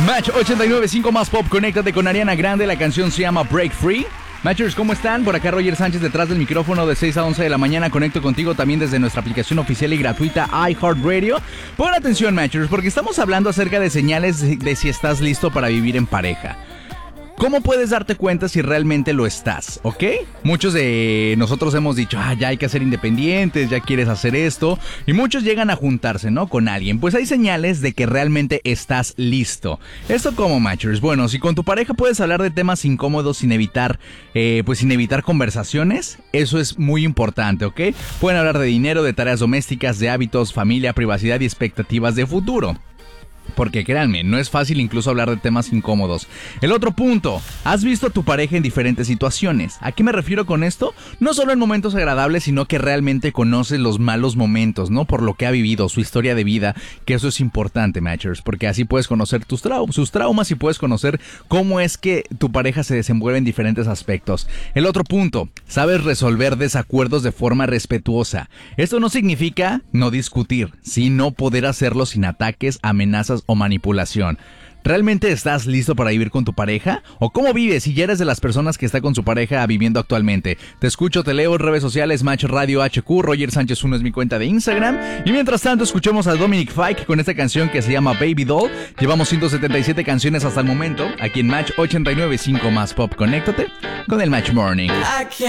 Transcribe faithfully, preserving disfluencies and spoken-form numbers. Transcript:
Match ochenta y nueve punto cinco más pop, conéctate con Ariana Grande, la canción se llama Break Free. Matchers, ¿cómo están? Por acá Roger Sánchez detrás del micrófono de seis a once de la mañana. Conecto contigo también desde nuestra aplicación oficial y gratuita iHeartRadio. Pon atención, Matchers, porque estamos hablando acerca de señales de, de si estás listo para vivir en pareja. ¿Cómo puedes darte cuenta si realmente lo estás? ¿Ok? Muchos de nosotros hemos dicho, ah, ya hay que ser independientes, ya quieres hacer esto. Y muchos llegan a juntarse, ¿no? Con alguien. Pues hay señales de que realmente estás listo. ¿Esto cómo, Matchers? Bueno, si con tu pareja puedes hablar de temas incómodos sin evitar, eh, pues sin evitar conversaciones, eso es muy importante, ¿ok? Pueden hablar de dinero, de tareas domésticas, de hábitos, familia, privacidad y expectativas de futuro. Porque créanme, no es fácil incluso hablar de temas incómodos. El otro punto, has visto a tu pareja en diferentes situaciones. ¿A qué me refiero con esto? No solo en momentos agradables, sino que realmente conoces los malos momentos, ¿no? Por lo que ha vivido, su historia de vida, que eso es importante, Matchers, porque así puedes conocer tus trau- sus traumas y puedes conocer cómo es que tu pareja se desenvuelve en diferentes aspectos. El otro punto, sabes resolver desacuerdos de forma respetuosa. Esto no significa no discutir, sino poder hacerlo sin ataques, amenazas o manipulación. ¿Realmente estás listo para vivir con tu pareja? ¿O cómo vives si ya eres de las personas que está con su pareja viviendo actualmente? Te escucho, te leo en redes sociales, Match Radio H Q, Roger Sánchez uno es mi cuenta de Instagram. Y mientras tanto escuchemos a Dominic Fike con esta canción que se llama Baby Doll. Llevamos ciento setenta y siete canciones hasta el momento, aquí en Match ochenta y nueve punto cinco más pop. Conéctate con el Match Morning.